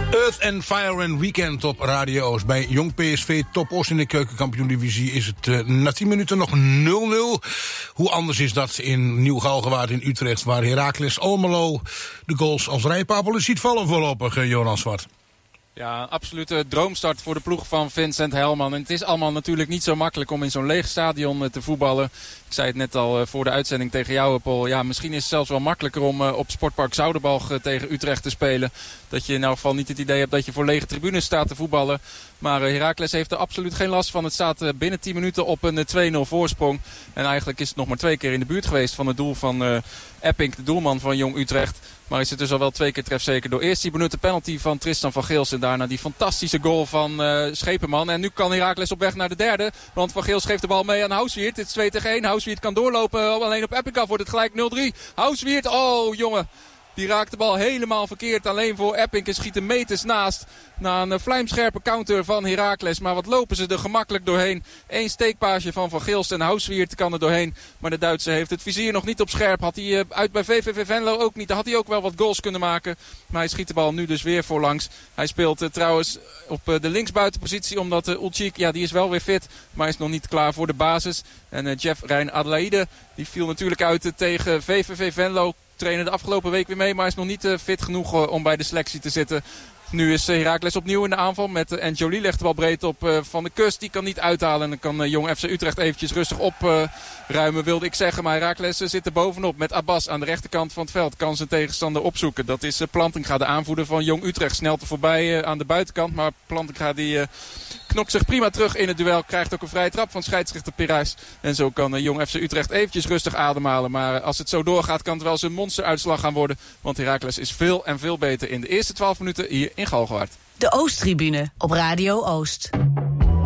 Earth and Fire and Weekend op Radio Oost. Bij Jong PSV Top Os in de keukenkampioen-divisie is het na 10 minuten nog 0-0. Hoe anders is dat in Nieuw-Galgenwaard in Utrecht, waar Heracles Almelo de goals als rijpapelen ziet vallen voorlopig, Jonas Zwart. Ja, een absolute droomstart voor de ploeg van Vincent Helman. En het is allemaal natuurlijk niet zo makkelijk om in zo'n leeg stadion te voetballen. Ik zei het net al voor de uitzending tegen jou, Paul. Ja, misschien is het zelfs wel makkelijker om op Sportpark Zoudenbalg tegen Utrecht te spelen. Dat je in elk geval niet het idee hebt dat je voor lege tribunes staat te voetballen. Maar Heracles heeft er absoluut geen last van. Het staat binnen 10 minuten op een 2-0 voorsprong. En eigenlijk is het nog maar 2 keer in de buurt geweest van het doel van Epping, de doelman van Jong Utrecht. Maar is het dus al wel 2 keer trefzeker door. Eerst die benutte penalty van Tristan van Geels. En daarna die fantastische goal van Schepenman. En nu kan Heracles op weg naar de derde. Want Van Geels geeft de bal mee aan Houswiert. Het is 2-1. Houswiert kan doorlopen. Alleen op Epping af wordt het gelijk 0-3. Houswiert, oh jongen. Die raakt de bal helemaal verkeerd. Alleen voor Epping en schiet er meters naast. Na een vlijmscherpe counter van Heracles. Maar wat lopen ze er gemakkelijk doorheen. 1 steekpaasje van Van Geelst en Houswiert kan er doorheen. Maar de Duitser heeft het vizier nog niet op scherp. Had hij uit bij VVV Venlo ook niet. Daar had hij ook wel wat goals kunnen maken. Maar hij schiet de bal nu dus weer voorlangs. Hij speelt trouwens op de linksbuitenpositie. Omdat Ulcik, ja die is wel weer fit. Maar is nog niet klaar voor de basis. En Jeff Rijn Adelaide, die viel natuurlijk uit tegen VVV Venlo. Trainen de afgelopen week weer mee, maar is nog niet fit genoeg om bij de selectie te zitten. Nu is Heracles opnieuw in de aanval met en Jolie legt de bal breed op Van de Kust. Die kan niet uithalen en dan kan Jong FC Utrecht eventjes rustig opruimen, wilde ik zeggen. Maar Heracles zit er bovenop met Abbas aan de rechterkant van het veld. Kan zijn tegenstander opzoeken. Dat is Plantinga, de aanvoerder van Jong Utrecht. Snelt er voorbij aan de buitenkant, maar Plantinga die knokt zich prima terug in het duel. Krijgt ook een vrije trap van scheidsrechter Piraeus. En zo kan Jong FC Utrecht eventjes rustig ademhalen. Maar als het zo doorgaat kan het wel eens een monsteruitslag gaan worden. Want Heracles is veel en veel beter in de eerste 12 minuten hier in Galgenwaard. De Oosttribune op Radio Oost.